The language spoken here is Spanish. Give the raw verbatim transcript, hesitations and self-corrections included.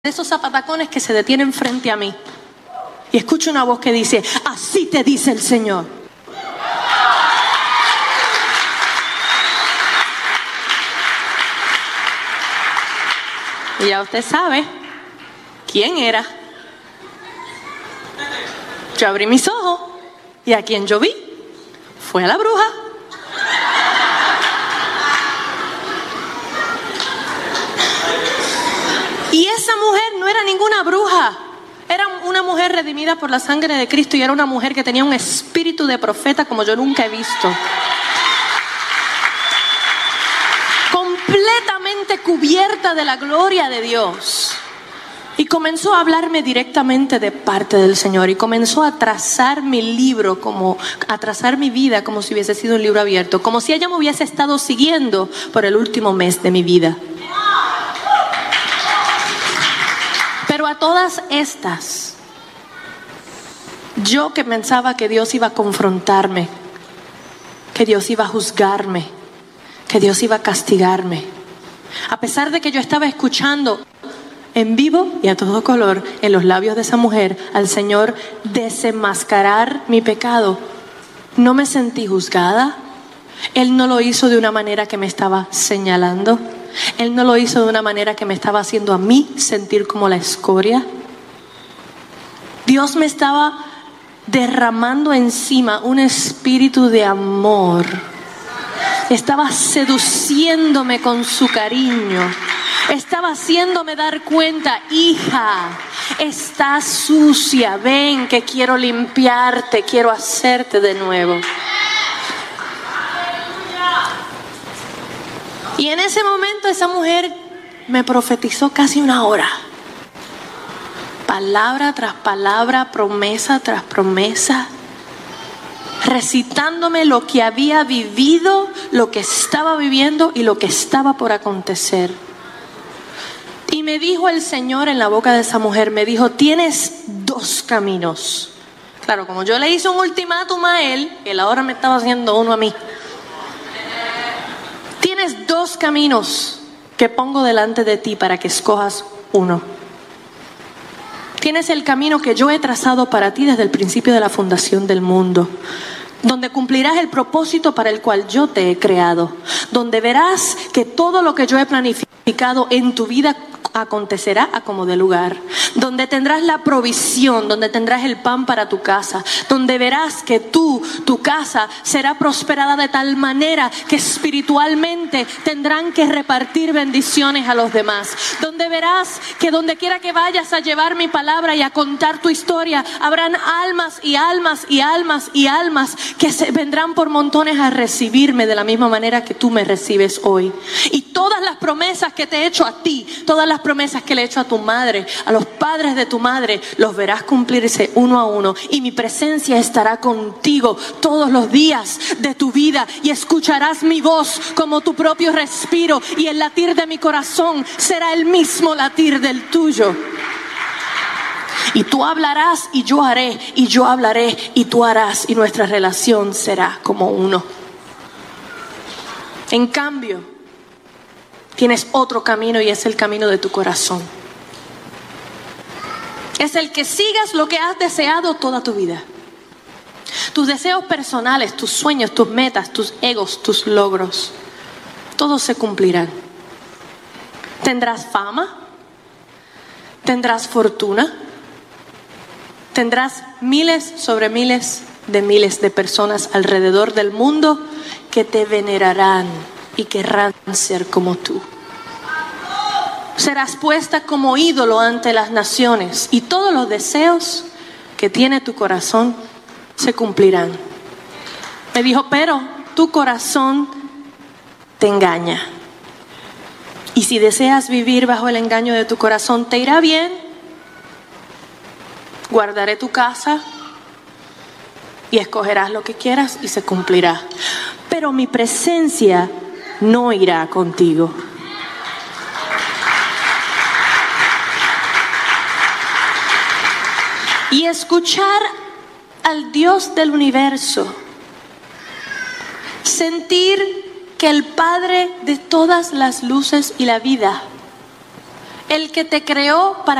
de esos zapatacones que se detienen frente a mí y escucho una voz que dice: así te dice el Señor. Y ya usted sabe quién era. Yo abrí mis ojos y a quien yo vi fue a la bruja. Y esa mujer no era ninguna bruja, era una mujer redimida por la sangre de Cristo y era una mujer que tenía un espíritu de profeta como yo nunca he visto. Completamente cubierta de la gloria de Dios. Y comenzó a hablarme directamente de parte del Señor y comenzó a trazar mi libro, como a trazar mi vida como si hubiese sido un libro abierto, como si ella me hubiese estado siguiendo por el último mes de mi vida. Pero a todas estas, yo que pensaba que Dios iba a confrontarme, que Dios iba a juzgarme, que Dios iba a castigarme, a pesar de que yo estaba escuchando en vivo y a todo color en los labios de esa mujer al Señor desenmascarar mi pecado, no me sentí juzgada. Él no lo hizo de una manera que me estaba señalando. Él no lo hizo de una manera que me estaba haciendo a mí sentir como la escoria. Dios me estaba derramando encima un espíritu de amor. Estaba seduciéndome con su cariño. Estaba haciéndome dar cuenta: hija, estás sucia, ven que quiero limpiarte, quiero hacerte de nuevo. Y en ese momento esa mujer me profetizó casi una hora. Palabra tras palabra, promesa tras promesa. Recitándome lo que había vivido, lo que estaba viviendo y lo que estaba por acontecer. Y me dijo el Señor en la boca de esa mujer, me dijo: tienes dos caminos. Claro, como yo le hice un ultimátum a él, él ahora me estaba haciendo uno a mí. Tienes dos caminos que pongo delante de ti para que escojas uno. Tienes el camino que yo he trazado para ti desde el principio de la fundación del mundo, donde cumplirás el propósito para el cual yo te he creado, donde verás que todo lo que yo he planificado en tu vida acontecerá a como de lugar, donde tendrás la provisión, donde tendrás el pan para tu casa, donde verás que tú, tu casa será prosperada de tal manera que espiritualmente tendrán que repartir bendiciones a los demás, donde verás que donde quiera que vayas a llevar mi palabra y a contar tu historia, habrán almas y almas y almas y almas que se vendrán por montones a recibirme de la misma manera que tú me recibes hoy. Y todas las promesas que te he hecho a ti, todas las promesas que le he hecho a tu madre, a los padres de tu madre, los verás cumplirse uno a uno, y mi presencia estará contigo todos los días de tu vida, y escucharás mi voz como tu propio respiro, y el latir de mi corazón será el mismo latir del tuyo. Y tú hablarás y yo haré, y yo hablaré y tú harás, y nuestra relación será como uno. En cambio, tienes otro camino, y es el camino de tu corazón. Es el que sigas lo que has deseado toda tu vida. Tus deseos personales, tus sueños, tus metas, tus egos, tus logros, todos se cumplirán. Tendrás fama, tendrás fortuna, tendrás miles sobre miles de miles de personas alrededor del mundo que te venerarán y querrán ser como tú. Serás puesta como ídolo ante las naciones, y todos los deseos que tiene tu corazón se cumplirán. Me dijo: pero tu corazón te engaña. Y si deseas vivir bajo el engaño de tu corazón, te irá bien. Guardaré tu casa y escogerás lo que quieras y se cumplirá. Pero mi presencia no irá contigo. Y escuchar al Dios del universo, sentir que el Padre de todas las luces y la vida El que te creó para